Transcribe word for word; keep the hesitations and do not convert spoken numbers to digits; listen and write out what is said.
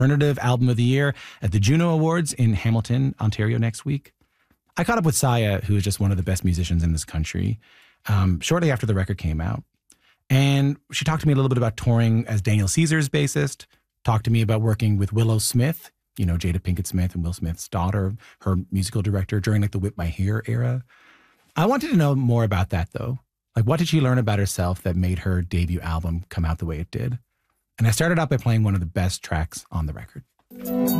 Alternative Album of the Year at the Juno Awards in Hamilton, Ontario next week. I caught up with Saya, who is just one of the best musicians in this country, um, shortly after the record came out. And she talked to me a little bit about touring as Daniel Caesar's bassist, talked to me about working with Willow Smith, you know, Jada Pinkett Smith and Will Smith's daughter, her musical director during like the Whip My Hair era. I wanted to know more about that, though. Like, what did she learn about herself that made her debut album come out the way it did? And I started out by playing one of the best tracks on the record.